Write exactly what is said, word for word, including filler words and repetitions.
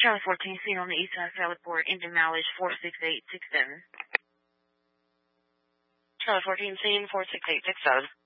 Charlie fourteen, seen on the east side Sallyport, engine mileage four six eight six seven. Charlie fourteen, seen four six eight six seven.